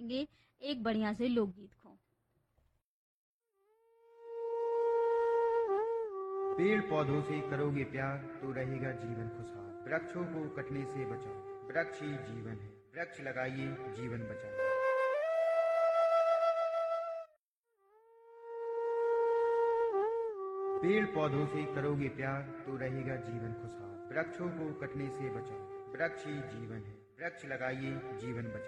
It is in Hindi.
सुनाएंगे एक बढ़िया से लोकगीत को। पेड़ पौधों से करोगे प्यार तो रहेगा जीवन खुशहाल। वृक्षों को कटने से बचाओ, वृक्ष ही जीवन है। वृक्ष लगाइए, जीवन बचाइए। पेड़ पौधों से करोगे प्यार तो रहेगा जीवन खुशहाल। वृक्षों को कटने से बचाओ, वृक्ष ही जीवन है। वृक्ष लगाइए, जीवन बचाइए।